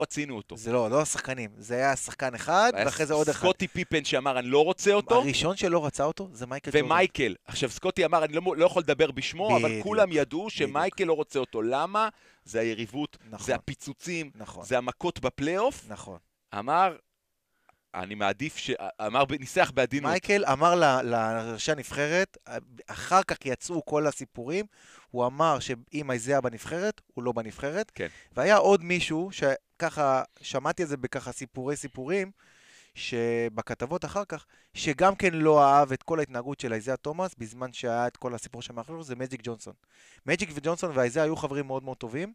רצינו אותו. זה לא השחקנים, זה היה שחקן אחד, ואחרי זה עוד אחד. סקוטי פיפן שאמר, אני לא רוצה אותו. הראשון שלא רצה אותו זה מייקל ג'ורדן. ומייקל. עכשיו, סקוטי אמר, אני לא יכול לדבר בשמו, אבל כולם ידעו שמייקל לא רוצה אותו. למה? זה היריבות, זה הפיצוצים, זה המכות בפלייאוף. נכון. אמר, אני מעדיף אמר, ניסח בעדינות. מייקל אמר לראשי הנבחרת, אחר כך יצאו כל הסיפורים, הוא אמר שאם איזיה בנבחרת, הוא לא בנבחרת. כן. והיה עוד מישהו, שככה, שמעתי את זה בככה סיפורים, שבכתבות אחר כך, שגם כן לא אהב את כל ההתנהגות של איזיה תומאס, בזמן שהיה את כל הסיפור שמאחוריו, זה מג'יק ג'ונסון. מג'יק וג'ונסון ואיזיה היו חברים מאוד מאוד טובים,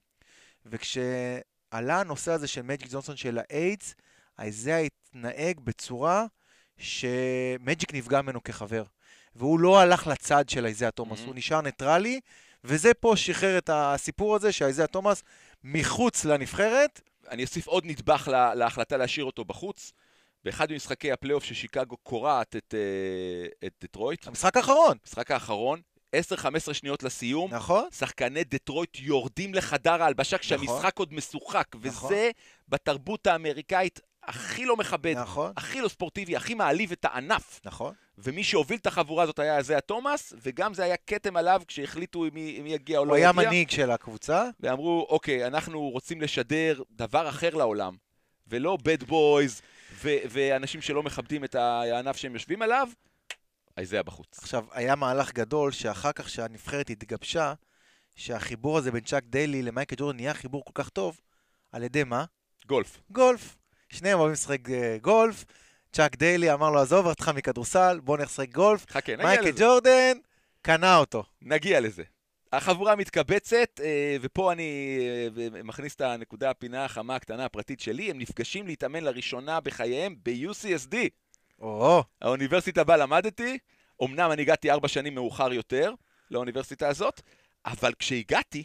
וכשעלה הנושא הזה של מג'יק ג'ונסון של האיידס, איזיה התנהג בצורה שמג'יק נפגע ממנו כחבר. והוא לא הלך לצד של איזיה תומאס, הוא נשאר ניטרלי, וזה פה שחרר את הסיפור הזה שאיזיה תומאס מחוץ לנבחרת. אני אוסיף עוד נדבך להחלטה להשאיר אותו בחוץ. באחד ממשחקי הפלייאוף ששיקגו קורעת את דטרויט. המשחק האחרון. המשחק האחרון. 10-15 שניות לסיום. נכון. שחקני דטרויט יורדים לחדר ההלבשה כשהמשחק עוד משוחק. וזה בתרבות האמריקאית הכי לא מכבד, הכי לא ספורטיבי, הכי מעליב את הענף. נכון. ומי שהוביל את החבורה הזאת היה איזיה תומאס, וגם זה היה כתם עליו כשהחליטו מי יגיע או לא יגיע. הוא היה מנהיג של הקבוצה. ואמרו, אוקיי, אנחנו רוצים לשדר דבר אחר לעולם, ולא bad boys ואנשים שלא מכבדים את הענף שהם יושבים עליו, איזיה בחוץ. עכשיו, היה מהלך גדול שאחר כך שהנבחרת התגבשה, שהחיבור הזה בין צ'אק דיילי למייקל ג'ורדן נהיה חיבור כל כך טוב, על ידי מה? גולף. שניהם אוהבים לשחק גולף, צ'אק דיילי אמר לו, עזוב אותך מכדורסל, בוא נשחק גולף. מייקל ג'ורדן קנה אותו. נגיע לזה. החבורה מתקבצת, ופה אני מכניס את הנקודה הפינה החמה הקטנה הפרטית שלי, הם נפגשים להתאמן לראשונה בחייהם ב-UCSD. האוניברסיטה בה למדתי, אמנם אני הגעתי 4 שנים מאוחר יותר לאוניברסיטה הזאת, אבל כשהגעתי,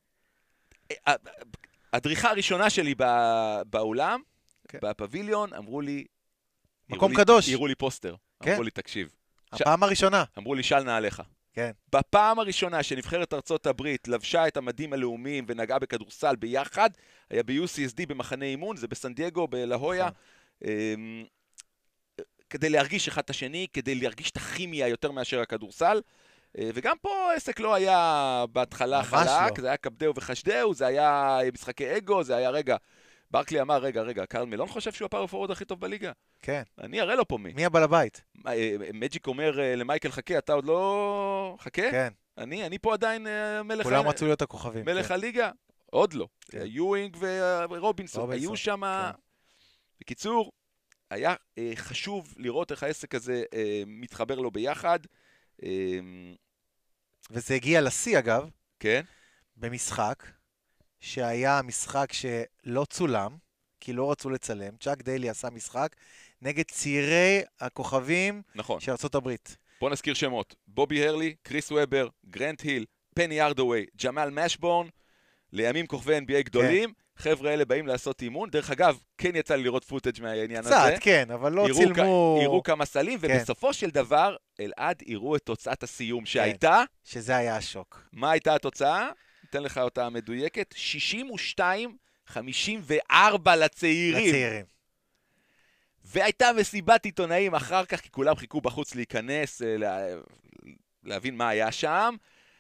הדריכה הראשונה שלי באולם, בפביליון, אמרו לי, מקום קדוש. הראו לי פוסטר. אמרו לי, תקשיב. הפעם הראשונה. אמרו לי, של נעליך. כן. בפעם הראשונה שנבחרת ארצות הברית לבשה את המדים הלאומיים ונגעה בכדורסל ביחד, היה ב-UCSD במחנה אימון, זה בסן דייגו, בלהויה, כדי להרגיש אחד את השני, כדי להרגיש את הכימיה יותר מאשר הכדורסל, וגם פה עסק לא היה בהתחלה חלק, זה היה קפדאו וחשדאו, זה היה משחקי אגו, זה היה ברקלי אמר, רגע, קרל מילון חושב שהוא הפאוור פורוורד הכי טוב בליגה? כן. אני אראה לו פה מי. מי הבעל הבית? מג'יק אומר למייקל, חכה, אתה עוד לא... חכה? כן. אני פה עדיין מלך... כולם רצו להיות הכוכבים. מלך הליגה? עוד לא. יואינג ורובינסון, היו שם... בקיצור, היה חשוב לראות איך העסק הזה מתחבר לו ביחד. וזה הגיע לשיא, אגב. כן. במשחק. שהיה משחק שלא צולם, כי לא רצו לצלם. צ'אק דיילי עשה משחק נגד צעירי הכוכבים של ארצות הברית. בוא נזכיר שמות. בובי הרלי, קריס וובר, גרנט היל, פני ארדווי, ג'מאל משבורן, לימים כוכבי NBA גדולים. חבר'ה אלה באים לעשות אימון. דרך אגב, כן יצא לי לראות פוטאג' מהעניין הזה. קצת, כן, אבל לא צילמו... הראו כמה סלים, ובסופו של דבר, אלעד הראו את תוצאת הסיום שהייתה. שזה היה השוק. מה הייתה התוצאה? ניתן לך אותה מדויקת, 62-54 לצעירים. והייתה מסיבת עיתונאים אחר כך, כי כולם חיכו בחוץ להיכנס, להבין מה היה שם,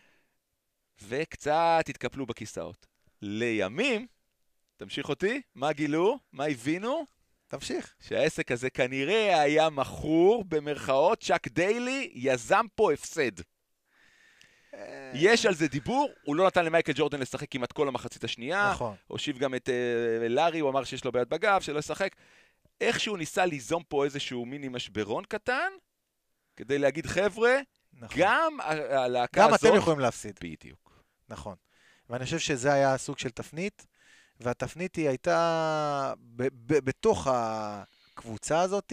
וקצת התקפלו בכיסאות. לימים, תמשיך אותי, מה גילו? מה הבינו? תמשיך. שהעסק הזה כנראה היה מכור, במרכאות, צ'אק דיילי יזם פה הפסד. יש על זה דיבור, הוא לא נתן למייקל ג'ורדן לשחק כמעט כל המחצית השנייה, נכון. הושיב גם את לארי, הוא אמר שיש לו בעיות בגב, שלא ישחק. איכשהו ניסה ליזום פה איזשהו מיני משברון קטן, כדי להגיד חבר'ה, נכון. גם הלהקה הזאת... גם אתם יכולים להפסיד. בדיוק. נכון. ואני חושב שזה היה סוג של תפנית, והתפנית היא הייתה בתוך הקבוצה הזאת,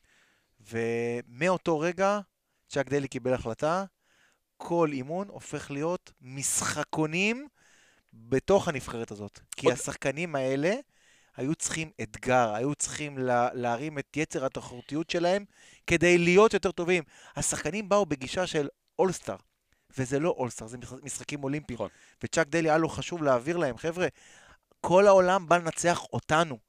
ומאותו רגע צ'אק דיילי קיבל החלטה, כל אימון הופך להיות משחקונים בתוך הנבחרת הזאת. כי השחקנים האלה היו צריכים אתגר, היו צריכים להרים את יצר התחרותיות שלהם כדי להיות יותר טובים. השחקנים באו בגישה של אולסטאר, וזה לא אולסטאר, זה משחקים אולימפיים. וצ'אק דיילי היה לו חשוב להעביר להם, חבר'ה, כל העולם בא לנצח אותנו.